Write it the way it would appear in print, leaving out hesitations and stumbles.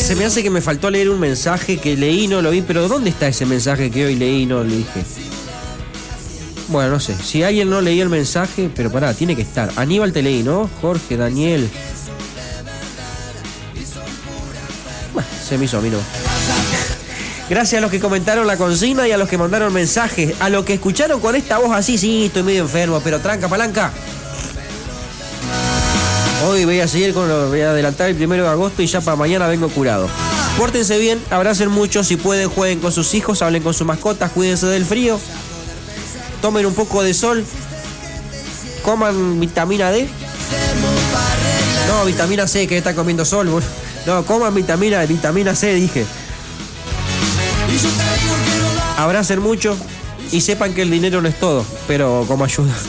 Se me hace que me faltó leer un mensaje que leí, no lo vi, pero ¿dónde está ese mensaje que hoy leí y no le dije? Bueno, no sé, si alguien no leía el mensaje, pero pará, tiene que estar. Aníbal te leí, ¿no? Jorge, Daniel. Bueno, se me hizo a mí, ¿no? Gracias a los que comentaron la consigna y a los que mandaron mensajes. A los que escucharon con esta voz así, sí, estoy medio enfermo, pero tranca, palanca. Hoy voy a seguir voy a adelantar el 1 de agosto y ya para mañana vengo curado. Pórtense bien, abracen mucho, si pueden jueguen con sus hijos, hablen con sus mascotas, cuídense del frío. Tomen un poco de sol. Coman vitamina D. No, vitamina C, que está comiendo sol. No, coman vitamina C, dije. Abracen mucho y sepan que el dinero no es todo, pero como ayuda.